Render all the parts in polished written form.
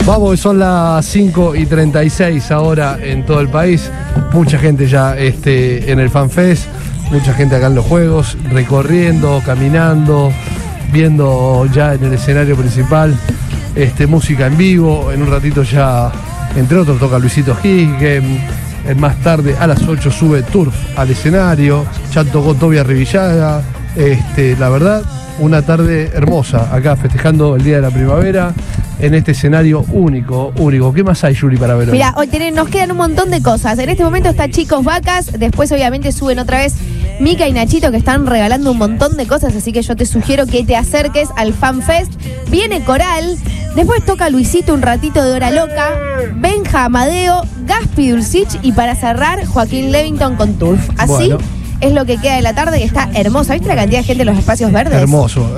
Vamos, son las 5:36 ahora en todo el país. Mucha gente ya en el FanFest, mucha gente acá en los juegos, recorriendo, caminando, viendo ya en el escenario principal música en vivo. En un ratito ya, entre otros, toca Luisito Higgins. Más tarde, a las 8, sube Turf al escenario. Ya tocó Toby Arrivillaga. La verdad, una tarde hermosa acá festejando el Día de la Primavera en este escenario único. ¿Qué más hay, Yuri, para ver hoy? Mira, hoy nos quedan un montón de cosas. En este momento está Chicos Vacas, después obviamente suben otra vez Mica y Nachito, que están regalando un montón de cosas, así que yo te sugiero que te acerques al FanFest. Viene Coral, después toca Luisito un ratito de Hora Loca, Benja Amadeo, Gaspi Dulcich y para cerrar Joaquín Levington con Turf. Así bueno, es lo que queda de la tarde, que está hermosa. ¿Viste la cantidad de gente en los espacios verdes? Hermoso.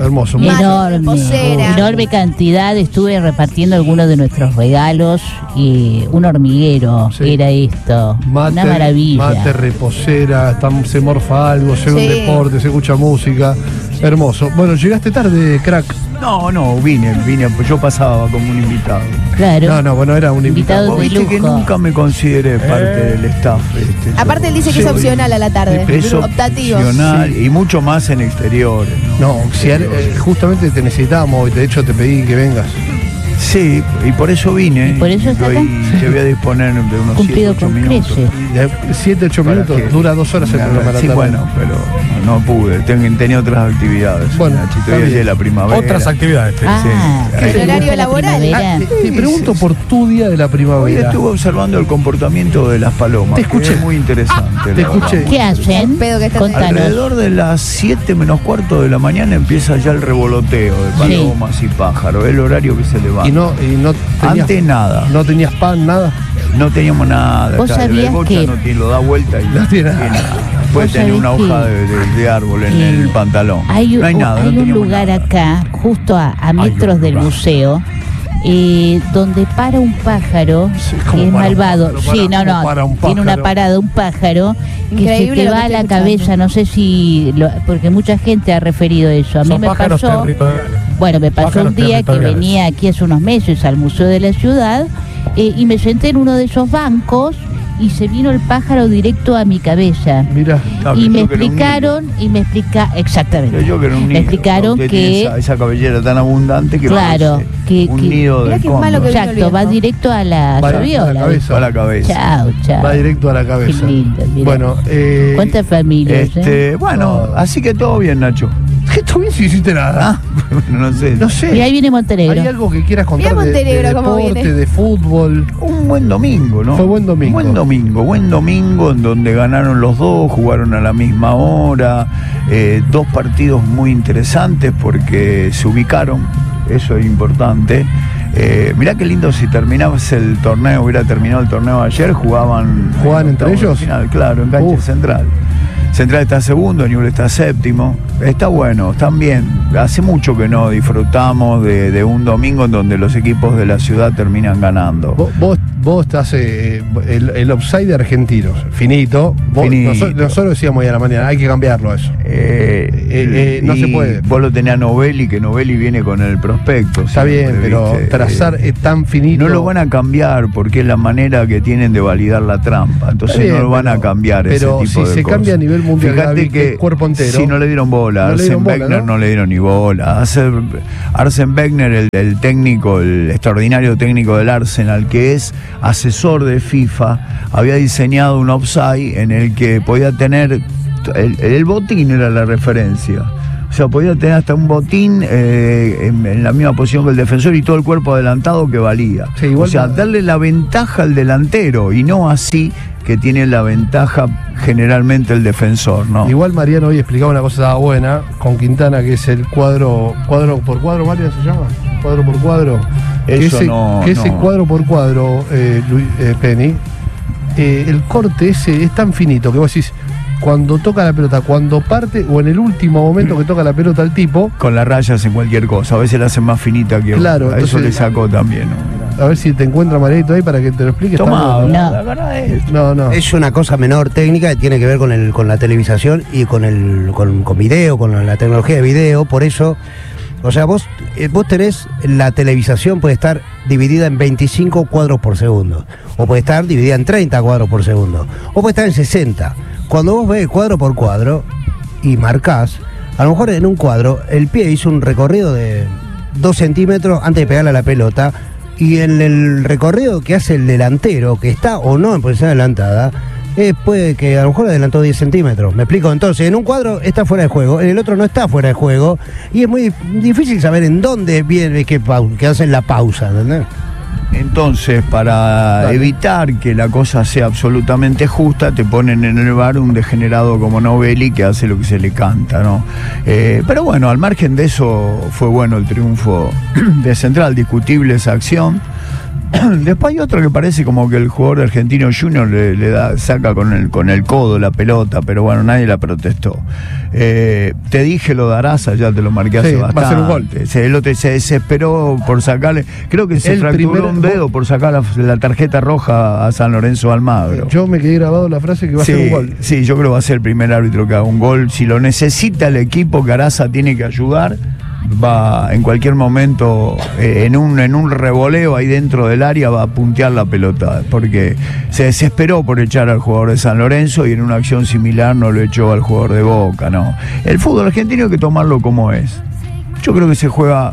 Enorme cantidad. Estuve repartiendo algunos de nuestros regalos y un hormiguero, sí. Era esto. Una maravilla. Mate, reposera, se morfa algo, se ve un deporte, se escucha música. Hermoso. Bueno, llegaste tarde, crack. No, vine, pues yo pasaba como un invitado. Claro. No, bueno, era un invitado. de Viste lujo. que nunca me consideré parte del staff. Aparte él dice que es opcional a la tarde. Es optativo. opcional y mucho más en exteriores. No, justamente te necesitábamos y de hecho te pedí que vengas. Sí, y por eso vine. Y por eso está acá. Te voy a disponer de unos Cumplido 7, 8 con minutos. creces. 7, 8 minutos, dura 2 horas el programa. Sí, bueno, pero no pude. Tenía otras actividades. Bueno, Nachito, hoy es de la primavera. Otras actividades. El horario laboral. Te pregunto por tu día de la Hoy primavera. estuve observando el comportamiento de las palomas. Te escuché. Que es muy interesante. Te la escuché. verdad. ¿Qué hacen? Pedo que está Contanos. Alrededor de las 7 menos cuarto de la mañana empieza ya el revoloteo de palomas y pájaros. Es el horario que se levanta. Y no tenías, Antes nada. no tenías pan, nada. No teníamos nada. ¿Vos sabías el bocha que- no tiene, lo da vuelta y No tiene nada. Puede ¿Vos tener sabés una hoja que de árbol en el pantalón. Hay, no hay nada. hay no un teníamos lugar nada. acá, justo a metros un del lugar. museo, donde para un pájaro Sí, que ¿cómo es para un malvado. pájaro? Sí, ¿Cómo no, para un tiene una pájaro? parada, un pájaro que se Increíble te lo va que a la estoy cabeza. escuchando. No sé si, porque mucha gente ha referido eso. A mí Son me pájaros pasó. territoriales. Bueno, me pasó Pájaros un día que territoriales. venía aquí hace unos meses al Museo de la Ciudad y me senté en uno de esos bancos y se vino el pájaro directo a mi cabeza. Mira, Claro, Y que me yo que era un explicaron, exactamente. Yo que era un Me nido. explicaron Usted que- tiene esa cabellera tan abundante que Claro, parece un nido Mirá de qué malo cóndor. que- Exacto, va directo a la Va a la rabiola. cabeza. Va a la cabeza. Chao. va directo a la cabeza. Qué lindo, mirá. Bueno, ¿Cuántas familias? Bueno, así que todo bien, Nacho. ¿Esto bien si hiciste nada? Bueno, no sé. No sé. Y ahí viene Montenegro. ¿Hay algo que quieras contar Mirá de Montenegro cómo deporte, viene. de fútbol? Un buen domingo, ¿no? Fue buen domingo. Buen domingo en donde ganaron los dos, jugaron a la misma hora, 2 partidos muy interesantes porque se ubicaron, eso es importante. Mirá qué lindo si terminabas el torneo, hubiera terminado el torneo ayer, jugaban entre octavos de ellos? final, claro, en cancha Central. Central está segundo, Newell está séptimo. Está bueno, están bien. Hace mucho que no disfrutamos de un domingo en donde los equipos de la ciudad terminan ganando. Vos estás el offside de argentinos, finito. Finito. Nosotros decíamos hoy a la mañana, hay que cambiarlo eso. No se puede. Vos lo tenés a Novelli, que Novelli viene con el prospecto. Está siempre, bien, pero ¿viste? trazar es tan finito. No lo van a cambiar porque es la manera que tienen de validar la trampa. Entonces Está bien, no lo van a pero- cambiar ese pero tipo si de se cosas. cambia a nivel mundial, Fíjate Gaby, que el cuerpo entero. si no le dieron bola, No le Arsen dieron bola, Beckner ¿no? no le dieron ni bola. Arsen Beckner, el técnico, el extraordinario técnico del Arsenal, que es asesor de FIFA, había diseñado un offside en el que podía tener el botín era la referencia. O sea, podía tener hasta un botín en la misma posición que el defensor y todo el cuerpo adelantado que valía. Sí, igual o sea, no- darle la ventaja al delantero y no así que tiene la ventaja generalmente el defensor, ¿no? Igual Mariano hoy explicaba una cosa buena con Quintana, que es el cuadro por cuadro, Mariano se llama, cuadro por cuadro. Eso ese cuadro por cuadro, Penny, el corte ese es tan finito que vos decís, cuando toca la pelota, cuando parte o en el último momento que toca la pelota al tipo, Con las rayas en cualquier cosa, a veces la hacen más finita que Claro, otra. Eso entonces- le sacó también, ¿no? a ver si te encuentra Marianito ahí para que te lo explique. está Tomá, bueno. No. la verdad es. No. Es una cosa menor técnica que tiene que ver con la televisación y con video, con la tecnología de video, por eso, o sea, vos vos tenés la televisación, puede estar dividida en 25 cuadros por segundo, o puede estar dividida en 30 cuadros por segundo, o puede estar en 60. Cuando vos ves cuadro por cuadro y marcás, a lo mejor en un cuadro el pie hizo un recorrido de 2 centímetros antes de pegarle a la pelota, y en el recorrido que hace el delantero, que está o no en posición adelantada, puede que a lo mejor adelantó 10 centímetros. ¿Me explico? Entonces, en un cuadro está fuera de juego, en el otro no está fuera de juego, y es muy difícil saber en dónde viene que hacen la pausa, ¿entendés? Entonces, para evitar que la cosa sea absolutamente justa, te ponen en el VAR un degenerado como Novelli que hace lo que se le canta, ¿no? Pero bueno, al margen de eso, fue bueno el triunfo de Central, discutible esa acción. Después hay otro que parece como que el jugador de Argentino Junior saca con el codo la pelota, pero bueno, nadie la protestó. Te dije lo de Araza, ya te lo marqué hace bastante. Va a ser un gol. El otro se desesperó por sacarle, creo que se fracturó un dedo por sacar la tarjeta roja a San Lorenzo Almagro. Yo me quedé grabado la frase que va a ser un gol. Sí, yo creo que va a ser el primer árbitro que haga un gol. Si lo necesita el equipo, que Araza tiene que ayudar, va en cualquier momento en un revoleo ahí dentro del área, va a puntear la pelota, porque se desesperó por echar al jugador de San Lorenzo y en una acción similar no lo echó al jugador de Boca, no. El fútbol argentino hay que tomarlo como es. Yo creo que se juega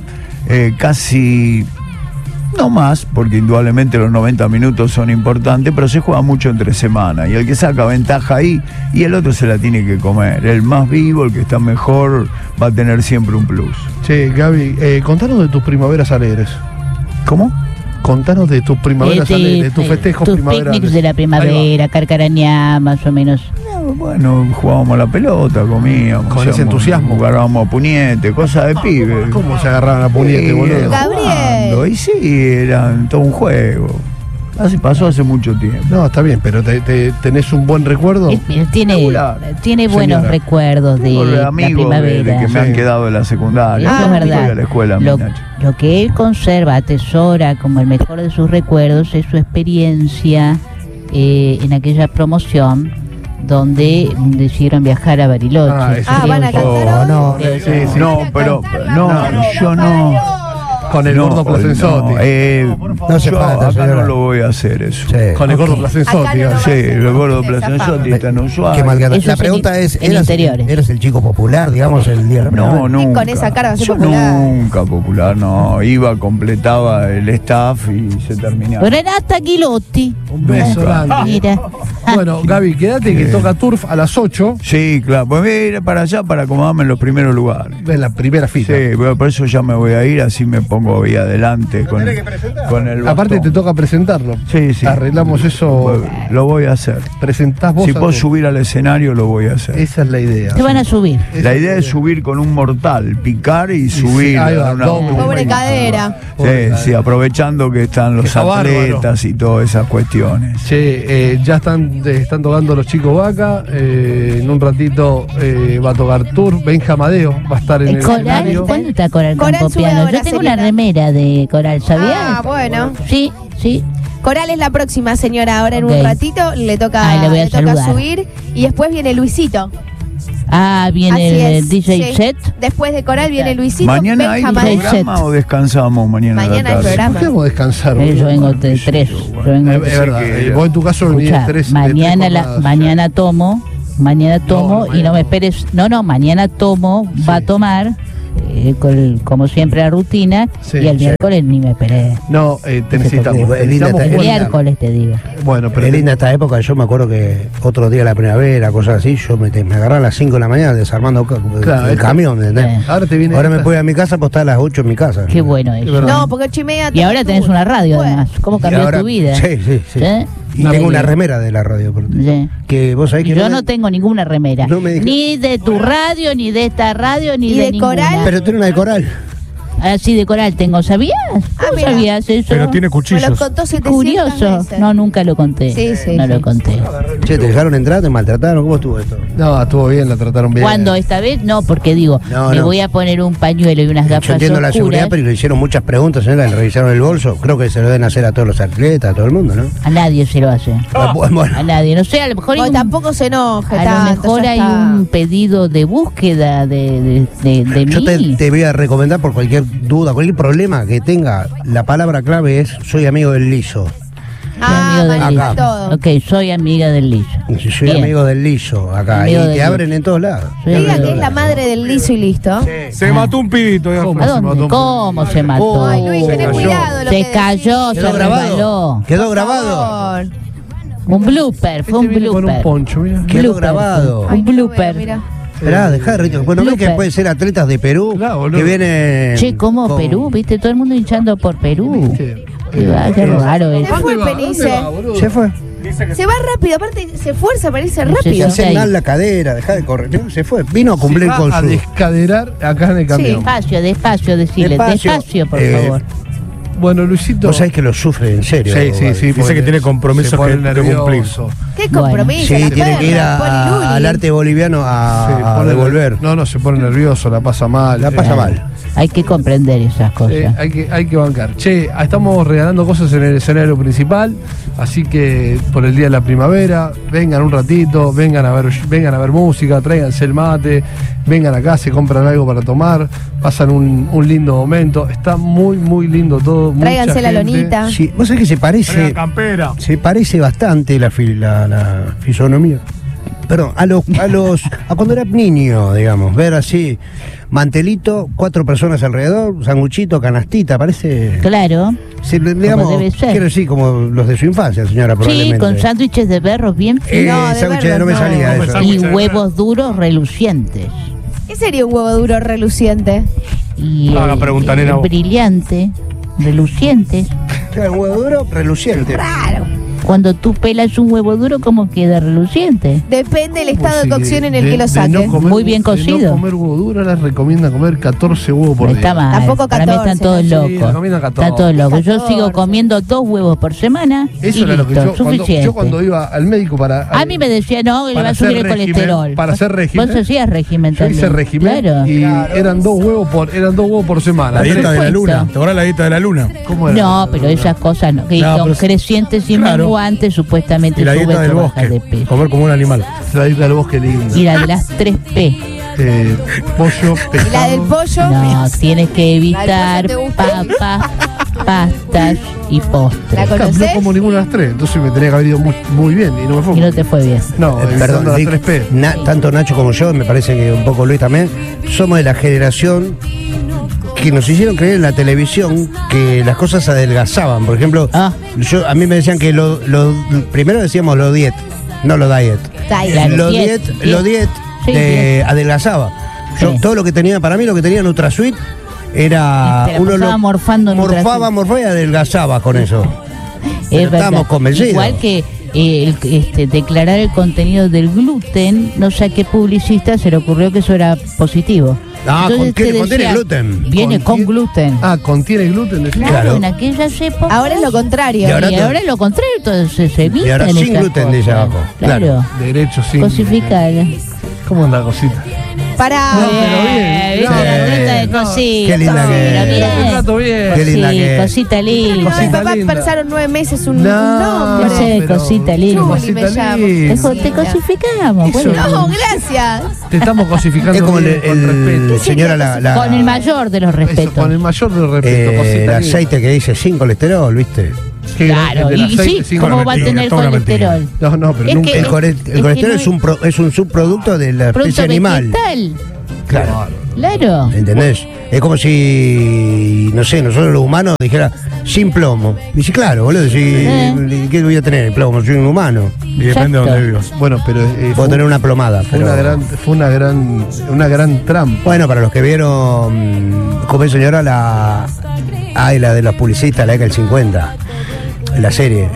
casi, no más, porque indudablemente los 90 minutos son importantes, pero se juega mucho entre semana, y el que saca ventaja ahí y el otro se la tiene que comer. El más vivo, el que está mejor, va a tener siempre un plus. Che, Gaby, contanos de tus primaveras alegres. ¿Cómo? Contanos de tus primaveras alegres, de tus festejos tus primaverales. picnics de la primavera, carcarañá, más o menos. Bueno, jugábamos a la pelota, comíamos. Con ese entusiasmo. Jugábamos a puñete, cosas de pibe. ¿Cómo se agarraban a puñete, boludo? Gabriel. Jugando, y sí, era todo un juego. Pasó hace mucho tiempo. No, está bien, pero tenés un buen recuerdo. Tiene buenos Señora. recuerdos de Tengo la amigos de primavera. que me han quedado de la secundaria. Eso es Yo verdad. voy a la escuela, Lo, mi Nacho. lo que él conserva, atesora como el mejor de sus recuerdos es su experiencia en aquella promoción donde decidieron viajar a Bariloche. ¿van a cantar hoy? No, pero yo no. Con el gordo Placenzotti. No se yo falta, acá señora. no lo voy a hacer eso. Sí. Con el gordo Placenzotti. Acá no digamos. Sí, el gordo Esa Placenzotti está en Ushuaia. Qué mal que anda. Eso La es pregunta es, en interiores. ¿eres el chico popular, digamos, el día de la No, primavera? nunca. Con esa cara va a ser Yo popular. nunca popular, no. Iba, completaba el staff y se terminaba. Renata Gilotti. Un beso grande. Mira. Bueno, Gaby, quédate que toca Turf a las 8 Sí, claro. Pues voy a ir para allá para acomodarme en los primeros lugares. en la primera fila. Sí, bueno, por eso ya me voy a ir, así me pongo ahí adelante con el bastón. Aparte te toca presentarlo. Sí, sí. Arreglamos eso. Lo voy a hacer. Presentás vos. Si a puedo vos. subir al escenario, lo voy a hacer. Esa es la idea. Te van a subir. La idea es subir con un mortal, picar y subir. ahí va, dar una- doble. Pobre cadera. Sí, aprovechando que están los está bárbaro. atletas y todas esas cuestiones. Che, ya están tocando los chicos Vaca. En un ratito va a tocar Turf. Benja Amadeo va a estar en el Coral, escenario. ¿cuándo está Coral Coral con sube Popiano? ahora, Yo tengo Celita. una remera de Coral, ¿sabías? Ah, bueno. Sí, sí. Coral es la próxima, señora. Ahora en Ok. un ratito le toca, Ay, le voy a toca saludar. subir. Y después viene Luisito. Ah, viene Así el es, DJ sí. set. Después de Coral viene Luisito. ¿Mañana hay Benja Amadeo. programa o descansamos mañana? a la Mañana hay tarde? programa. ¿Por qué vamos a descansar? Yo vengo boludo? de tres. Yo vengo Es verdad. que- Vos en tu caso venís Escuchá, de tres. mañana tomo No, y no me esperes. No, mañana tomo, va a tomar, como siempre la rutina, Sí, y el sí. miércoles ni me esperé. No, te necesitamos. Es linda Necesitamos esta- El un buen- miércoles te digo. Bueno, pero Es linda esta época, yo me acuerdo que otro día de la primavera, cosas así, yo me agarraba a las 5 de la mañana desarmando Claro, el esto- camión, ¿entendés? Sí. ahora te viene. Ahora me esta- voy a mi casa, pues está a las 8 en mi casa. Qué bueno eso. verdad. No, porque 8:30. Y ahora tenés una radio además. ¿Cómo Y cambió ahora- tu vida? Sí, sí, sí. ¿Eh? Y tengo una remera de la radio. Sí. Que vos sabés que Yo me- no tengo ninguna remera. No me digas. Ni de tu radio, ni de esta radio, ni ¿Y de ninguna. Coral? Pero tiene una de Coral. Así de Coral tengo. ¿Sabías? ¿Cómo mira. sabías eso? Pero tiene Me lo cuchillos. contó 700 Curioso. veces. No, nunca lo conté. Sí, sí, no sí. lo conté. Che, ¿te dejaron entrar? ¿Te maltrataron? ¿Cómo estuvo esto? No, estuvo bien, la trataron bien. ¿Cuándo? ¿Esta vez? No, porque digo, No, me no. voy a poner un pañuelo y unas Yo gafas entiendo la oscuras. seguridad, pero le hicieron muchas preguntas, señora, le revisaron el bolso. Creo que se lo deben hacer a todos los atletas, a todo el mundo, ¿no? A nadie se lo hace. Bueno, A nadie. No sé, a lo mejor hay Bueno, un, tampoco se enoje a lo tanto, mejor ya hay está. un pedido de búsqueda de yo mí. te voy a recomendar por cualquier duda, cualquier problema que tenga, la palabra clave es soy amigo del liso. Ah, amigo del maneja liso. todo. Ok, soy amiga del liso. Soy Bien. amigo del liso acá. Amigo y del te liso. abren en todos lados. Soy Diga amigo que es del la liso. madre del liso y listo. Se mató un pibito. ya ¿Cómo? fue. ¿A dónde? ¿Cómo se mató? Ay, Luis, Se tenés cayó. cuidado lo Se que cayó, decís. se resbaló. Quedó Por grabado. favor. Un blooper, fue un Este viene con un blooper. poncho, mira. Quedó Blooper. grabado. Un Ay, no lo blooper. veo, mira. Esperá, dejá de reír. Bueno, ves que Blooper. pueden ser atletas de Perú Claro, boludo. que vienen. Che, ¿cómo con- Perú? ¿Viste? Todo el mundo hinchando por Perú. ¿Viste? Qué raro Se eso. fue el ¿Dónde Penice. va, boludo? Se fue. Se va rápido, aparte se esfuerza para irse No sé rápido. si- Se mal la cadera, dejá de correr. No, se fue. Vino a cumplir Se va con a su. descaderar acá en el camión. Despacio, despacio, decirle. Despacio. Despacio, por Eh, favor. Bueno, Luisito. Vos sabés que lo sufre en serio. Sí, sí, Vale. sí. Dice porque que tiene compromisos se pone que nervioso. cumplir. Qué Bueno. compromiso. Sí, la tiene que ir perra, Poliluli. al arte boliviano Se a pone devolver. No, se pone nervioso, la pasa mal. La pasa mal. Hay que comprender esas cosas. Hay que bancar. Che, estamos regalando cosas en el escenario principal, así que por el día de la primavera, vengan un ratito, vengan a ver música, tráiganse el mate, vengan acá, se compran algo para tomar, pasan un lindo momento. Está muy, muy lindo todo. mucha Tráiganse la gente. lonita. Sí, vos sabés que se parece. Campera. Se parece bastante la fisonomía. Perdón, a cuando era niño, digamos, ver así, mantelito, 4 personas alrededor, sanguchito, canastita, parece. Claro. Sí, digamos, debe ser. quiero decir, como los de su infancia, señora, Sí, probablemente. con sándwiches de berros bien finos No, de sándwiches no me verlos no. salía No me eso. salía. y huevos duros relucientes. ¿Qué sería un huevo duro reluciente? Y Haga pregunta, nena, vos. brillante, relucientes. Claro, un huevo duro, reluciente. Claro. Cuando tú pelas un huevo duro, ¿cómo queda reluciente? Depende del ¿Cómo estado de sigue? cocción en el De- que lo de saques. no comer- Muy bien de cocido. no comer huevo duro, les recomienda comer 14 huevos por Está día. mal. Tampoco Para mí 14, están todos ¿no? Sí, locos. recomiendan 14. Están todos locos. Yo 14. sigo comiendo 2 huevos por semana Eso y era lo que listo, yo suficiente. yo cuando iba al médico para. A mí me decía, no, le para va a subir hacer el régimen, colesterol. para hacer régimen. Vos hacías régimen Yo también. hice régimen Claro. y eran 2 huevos por semana. La dieta de la supuesto. luna. ¿Te acuerdas la dieta de la luna? ¿Cómo era? No, pero esas cosas no. Que No, son pero- crecientes y claro. menguantes, supuestamente Y la suben dieta del o bajan de bosque. peso. Comer como un animal. La dieta del bosque linda. Y la de las 3 P. Pollo, pescado. ¿Y la del pollo? No, tienes que evitar ¿La del pollo te gusta? papas, pastas y ¿La postres. No conocés? como ninguna de las 3, entonces me tenía que haber ido muy bien y no me fue. Y no te fue bien. No, Perdón, evitando las Rick, 3P. tanto Nacho como yo, me parece que un poco Luis también, somos de la generación que nos hicieron creer en la televisión que las cosas adelgazaban. Por ejemplo, Ah. a mí me decían que primero decíamos lo diet, no lo diet. Diet. Lo diet, diet, lo diet Sí, te adelgazaba. Yo, Sí. todo lo que tenía, para mí lo que tenía NutraSweet era Y te la pasaba morfando morfaba y adelgazaba con eso. Pero Es verdad. estábamos convencidos. Igual que declarar el contenido del gluten, no sé a qué publicista se le ocurrió que eso era positivo. Ah, Entonces ¿qué? te Contiene decía, gluten. Viene con Contiene- gluten. Ah, contiene gluten. decía. Claro. En aquellas épocas. Ahora es lo contrario. Y ahora Y ahora es lo contrario, entonces se evitan Y ahora sin esas gluten, cosas. dice abajo. Claro. Derecho, sí. Cosificar. ¿Cómo anda la cosita? Para. No, pero bien. ¿Viste No, la pero nota de bien, no. cosita? Qué linda que Pero es. bien. Te trato bien. Qué linda Sí, que es. cosita linda. Mi mamá y Cosita papá linda. pensaron 9 meses un No, nombre. No sé, pero- cosita linda. Juli me Cosita llamo. linda. Eso te cosificamos. Eso bueno. No, gracias. Te estamos cosificando Es como bien, con respeto. señora Con el mayor de los Eso, respetos. con el mayor de los respetos. el cosita linda. aceite que dice sin colesterol, ¿viste? Que Claro, el del y aceite, sí, ¿cómo va a mentira, tener toda una colesterol? No, pero Es nunca. que- El que colesterol no es un subproducto de la Producto especie animal. vegetal. Claro. Claro. ¿Entendés? Es como si, no sé, nosotros los humanos dijera sin plomo. Dice, claro, boludo, ¿qué voy a tener? Plomo, soy un humano. Y depende de Exacto. dónde vivas. Bueno, pero Puedo tener una plomada. fue pero- una gran trampa. Bueno, para los que vieron, como es señora, la de los publicistas, la década del 50, la serie.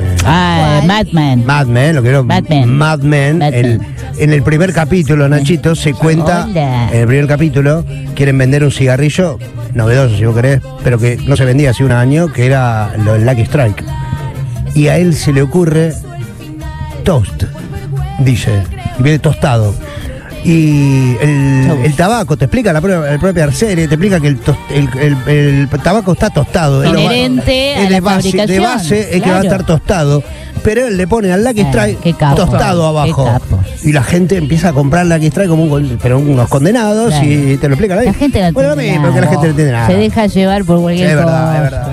Ah, ¿Cuál? Mad Men. Mad Men, lo que vieron. Mad Men. Mad Men. Mad Men. En el primer capítulo, Nachito, se cuenta. Hola. En el primer capítulo, quieren vender un cigarrillo novedoso, si vos querés, pero que no se vendía hace un año, que era el Lucky Strike. Y a él se le ocurre toast, dice. Y viene tostado. Y el tabaco, te explica la propia serie, te explica que el tabaco está tostado. Inherente a la fabricación. De base es que va a estar tostado. Pero él le pone al Lucky Strike tostado abajo. Y la gente empieza a comprar Lucky Strike como unos condenados, claro. Y te lo explica la gente no entiende nada. Porque la gente no entiende nada. Se deja llevar por cualquier cosa. Es verdad.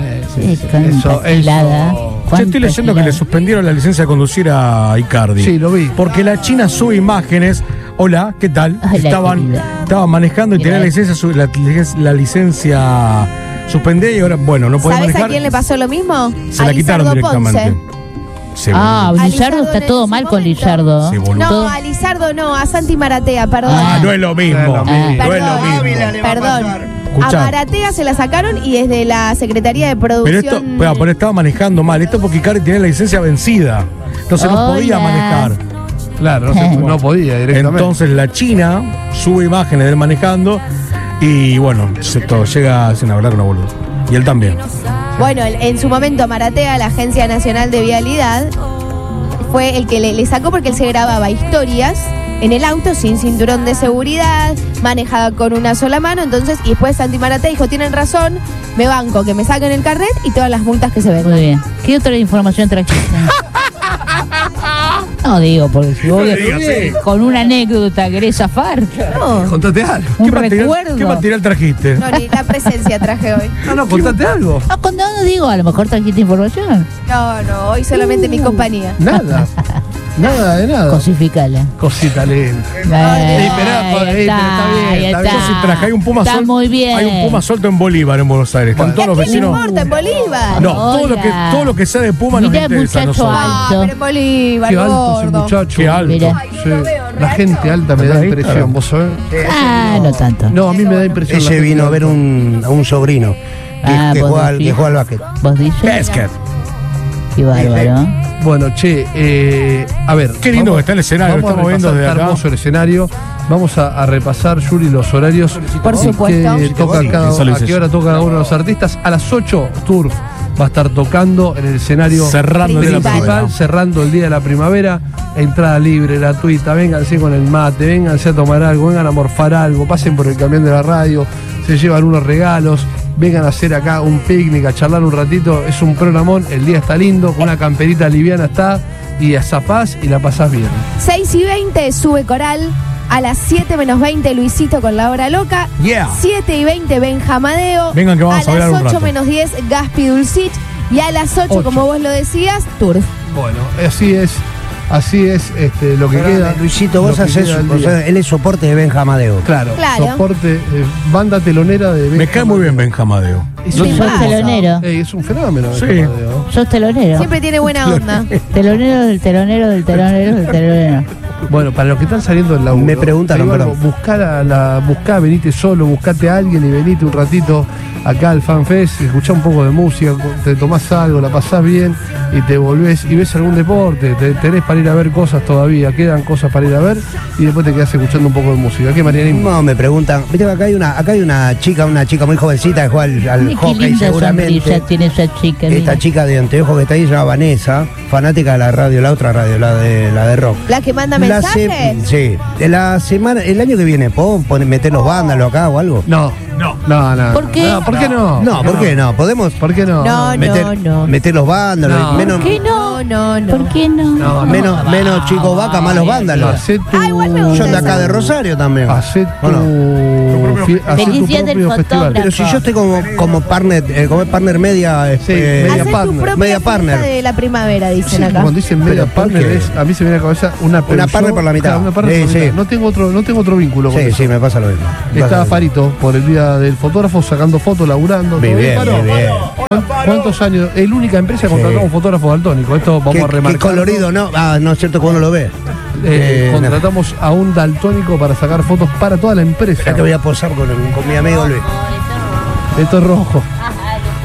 Yo estoy leyendo que le suspendieron la licencia de conducir a Icardi. Sí, lo vi. Porque la China sube imágenes. Hola, ¿qué tal? Estaban manejando y tenían la licencia suspendida y ahora, bueno, no pueden manejar. ¿Sabes a quién le pasó lo mismo? Se la quitaron directamente. Lizardo está todo mal con Lizardo. Sí, no, a Lizardo no, a Santi Maratea, perdón. No es lo mismo. No es lo mismo. Perdón. A Maratea se la sacaron y es de la Secretaría de Producción. Pero estaba manejando mal. Esto porque Icardi tenía la licencia vencida. Entonces no podía manejar. Claro, no podía directamente. Entonces la China sube imágenes de él manejando y bueno, llega sin hablar una boluda. Y él también. Bueno, en su momento Maratea, la Agencia Nacional de Vialidad, fue el que le sacó porque él se grababa historias en el auto sin cinturón de seguridad, manejaba con una sola mano, entonces, y después Santi Maratea dijo, tienen razón, me banco que me saquen el carnet y todas las multas que se ven. Muy bien. ¿Qué otra información trajiste? No digo, porque si vos con una anécdota querés zafar. No, contate algo. Un recuerdo. ¿Qué material trajiste? No, ni la presencia traje hoy. No, contate algo. No digo, a lo mejor trajiste información. No, hoy solamente mi compañía. Nada. Nada de nada. Cosificala. Cosita lenta. Está bien. Yo sí traje, hay un puma está suelto. Muy bien. Hay un puma suelto en Bolívar, en Buenos Aires. Están todos los vecinos. ¿Qué importa en Bolívar? No, todo lo que sea de puma nos Mirá, interesa. muchacho alto. Pero en Bolívar, Qué alto ese gordo. muchacho. Qué alto. Mirá. Sí. La gente alta me da impresión, ¿vos sabés? No tanto. No, a mí me da impresión. Ese vino a ver a un sobrino que juega al básquet. ¿Vos dices? Basket. Qué bárbaro. Bueno, a ver. Qué lindo que está el escenario, lo estamos viendo desde acá. Hermoso el escenario. Vamos a repasar, Yuri, los horarios. Por supuesto. ¿A qué hora toca cada uno de los artistas? A las 8, Turf va a estar tocando en el escenario cerrando el día de la primavera. Entrada libre, gratuita. Vénganse con el mate, vénganse a tomar algo, vengan a morfar algo, pasen por el camión de la radio, se llevan unos regalos. Vengan a hacer acá un picnic, a charlar un ratito. Es un programón, el día está lindo, con una camperita liviana está, y a zapás y la pasás bien. 6:20 sube Coral. A las 7:20 Luisito con la hora loca. 7:20 Benjamadeo. Vengan que vamos a hablar un rato. A las 8:10 Gaspi Dulcich. Y a las 8, como vos lo decías, Turf. Bueno, así es lo que queda. Luisito, vos haces, él es soporte de Benjamadeo. Claro. Soporte, banda telonera de Benjamadeo. Me cae muy bien Benjamadeo. ¿Sos telonero? Es un fenómeno. Sí. ¿Sos telonero? Siempre tiene buena onda. Telonero del telonero del telonero del telonero. Bueno, para los que están saliendo del laburo, me preguntaron, buscá, venite solo, buscate a alguien y venite un ratito acá al FanFest, escuchá un poco de música, te tomás algo, la pasás bien y te volvés y ves algún deporte, tenés para ir a ver cosas todavía, quedan cosas para ir a ver y después te quedás escuchando un poco de música. ¿Qué, Marianín? No, me preguntan, viste que acá hay una chica muy jovencita que juega al hockey seguramente. Tiene esa chica. Esta chica de anteojos que está ahí se llama Vanessa, fanática de la radio, la otra radio, la de rock. ¿La que manda mensajes? Sí. De la semana, el año que viene, ¿puedo meter los vándalos acá o algo? No. ¿Por qué? No, ¿por qué no? No, ¿por qué no? ¿Podemos? ¿Por qué no? No. Meter los vándalos. No. Menos, ¿Por qué no? No. ¿Por qué no? Menos Chico Vaca, más los vándalos. Igual me gusta Yo de acá eso. de Rosario también. Hacé tu Feliz día del propio festival. Pero si yo estoy como partner media, media Hacé partner. tu propia Media fiesta partner. de la primavera, dicen acá. Cuando dicen media Pero, ¿por partner, qué? a mí se me viene a la cabeza una partner por la mitad. Claro, una partner por la Sí. mitad. No tengo otro vínculo con eso. Sí, me pasa lo mismo. Estaba Farito por el día del fotógrafo sacando fotos, laburando. Muy todo bien, paró. muy bien. ¿Cuántos años? Es la única empresa que contratamos un fotógrafo daltónico. Esto vamos a remarcar. Qué colorido, ¿no? No es cierto que uno lo ve. Contratamos a un daltónico para sacar fotos para toda la empresa. Ya te voy a posar con mi amigo Luis. Esto es rojo.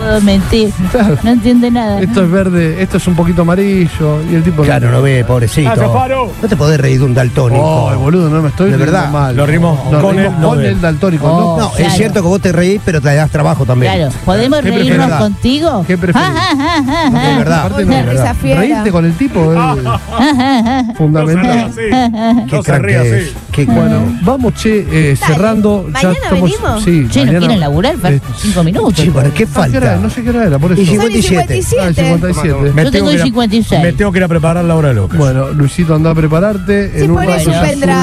puedo mentir. Claro. No entiende nada. Esto es verde, esto es un poquito amarillo. Y el tipo. Claro, no ve, pobrecito. No te podés reír de un daltónico. Oh, boludo, no me estoy De riendo verdad. mal. Lo rimos con él, no con ve. el daltónico. Oh. No, Claro. es cierto que vos te reís, pero te das trabajo también. Claro, ¿podemos ¿Qué reírnos preferís? contigo? ¿Qué preferís? Es verdad. Aparte, Una no, risa fiera. reírte con el tipo es fundamental. Qué No se crack ríe que así. es. Qué Bueno, vamos, che, cerrando. ¿Mañana venimos? Sí, Che, ¿no mañana. quieren laburar? Faltan 5 minutos. Sí, ¿para qué ¿A qué hora falta? es? No sé qué hora era, por eso. Y Son y 57. 57. Ah, 57. Yo tengo que ir a- 56. Me tengo que ir a preparar la hora de Lucas. Bueno, Luisito, anda a prepararte. Si En un pones rato un ya pendrive.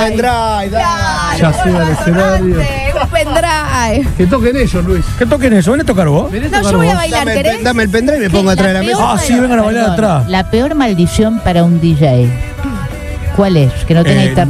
Ya sube al escenario. Un pendrive. Que toquen ellos, Luis. Que toquen eso, ven a tocar vos. Vení a No, tocar yo voy a vos. bailar, Dame, ¿querés? dame el pendrive y me pongo atrás de la La mesa. peor- Ah, sí, vengan a bailar Perdón, atrás. La peor maldición para un DJ. ¿Cuál es? Que no tenga internet.